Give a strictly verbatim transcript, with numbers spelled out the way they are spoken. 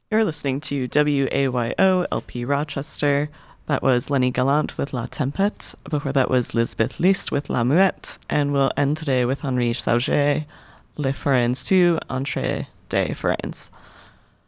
You're listening to W A Y O L P Rochester. That was Lenny Gallant with La Tempête. Before that was Lisbeth List with La Muette. And we'll end today with Henri Sauger, Le Forains two, Entrée des Forains.